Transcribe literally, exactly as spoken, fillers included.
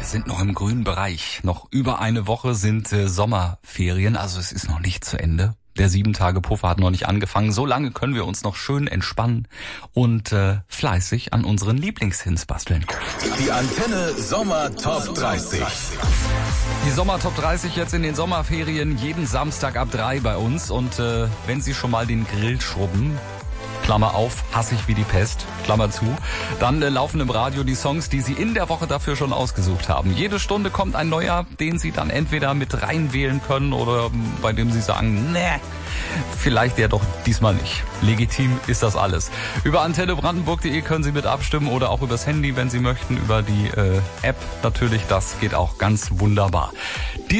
sind noch im grünen Bereich. Noch über eine Woche sind äh, Sommerferien, also es ist noch nicht zu Ende. Der Sieben-Tage-Puffer hat noch nicht angefangen. So lange können wir uns noch schön entspannen und äh, fleißig an unseren Lieblingshits basteln. Die Antenne Sommer Top dreißig. Die Sommer Top dreißig jetzt in den Sommerferien, jeden Samstag ab drei bei uns. Und äh, wenn Sie schon mal den Grill schrubben, Klammer auf, hasse ich wie die Pest, Klammer zu, dann äh, laufen im Radio die Songs, die Sie in der Woche dafür schon ausgesucht haben. Jede Stunde kommt ein neuer, den Sie dann entweder mit reinwählen können oder bei dem Sie sagen, ne, vielleicht ja doch diesmal nicht. Legitim ist das alles. Über antenne brandenburg punkt de können Sie mit abstimmen oder auch übers Handy, wenn Sie möchten, über die äh, App natürlich, das geht auch ganz wunderbar. Die